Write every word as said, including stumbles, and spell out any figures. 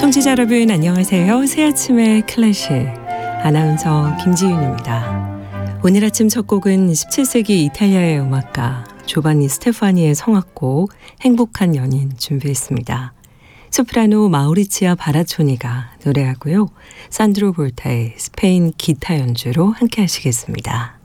청취자 여러분 안녕하세요. 새아침의 클래식 아나운서 김지윤입니다. 오늘 아침 첫 곡은 십칠 세기 이탈리아의 음악가 조반니 스테파니의 성악곡 행복한 연인 준비했습니다. 소프라노 마우리치아 바라초니가 노래하고요. 산드로 볼타의 스페인 기타 연주로 함께 하시겠습니다.